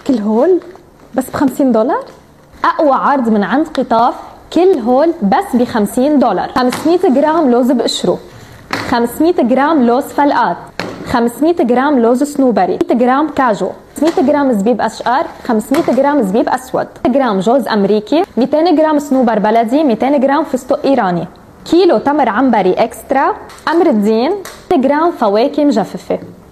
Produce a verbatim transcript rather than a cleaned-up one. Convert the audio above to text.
كل هول بس ب خمسين دولار. اقوى عرض من عند قطاف، كل هول بس ب خمسين دولار. خمسمية جرام لوز بقشره، خمسمية جرام لوز فلقات، خمسمية جرام لوز صنوبري، مية جرام كاجو، خمسمية جرام زبيب اشقر، خمسمية جرام زبيب اسود، جرام جوز امريكي، ميتين جرام صنوبر بلدي، ميتين جرام فستق ايراني، كيلو تمر عنبري اكسترا، امر الدين، جرام فواكه مجففه.